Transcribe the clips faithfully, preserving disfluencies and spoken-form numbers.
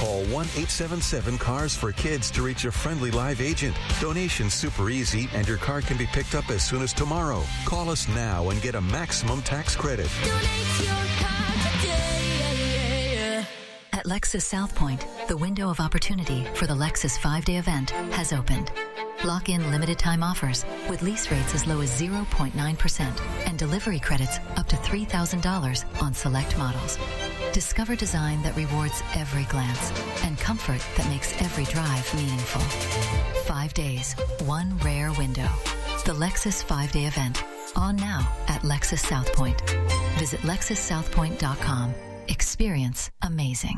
Call one eight seven seven cars for kids to reach a friendly live agent. Donation's super easy, and your car can be picked up as soon as tomorrow. Call us now and get a maximum tax credit. Donate your car today. At Lexus South Point, the window of opportunity for the Lexus five-day event has opened. Lock in limited time offers with lease rates as low as zero point nine percent and delivery credits up to three thousand dollars on select models. Discover design that rewards every glance and comfort that makes every drive meaningful. Five days, one rare window. The Lexus five-day event. On now at Lexus South Point. Visit Lexus South Point dot com. Experience amazing.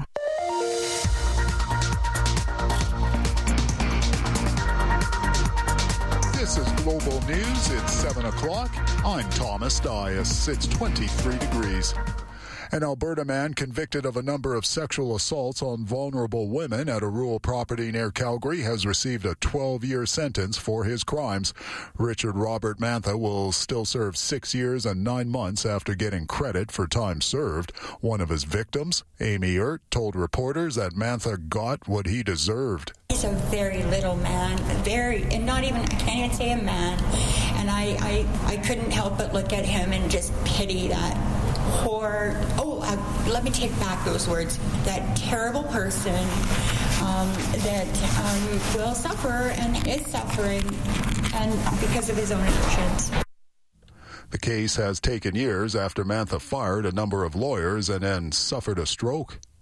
This is Global News. It's seven o'clock. I'm Thomas Dias. It's twenty-three degrees. An Alberta man convicted of a number of sexual assaults on vulnerable women at a rural property near Calgary has received a twelve-year sentence for his crimes. Richard Robert Mantha will still serve six years and nine months after getting credit for time served. One of his victims, Amy Ert, told reporters that Mantha got what he deserved. He's a very little man, very, and not even, I can't even say a man. And I, I, I couldn't help but look at him and just pity that poor, oh, uh, let me take back those words, that terrible person um, that um, will suffer and is suffering and because of his own actions. The case has taken years after Mantha fired a number of lawyers and then suffered a stroke.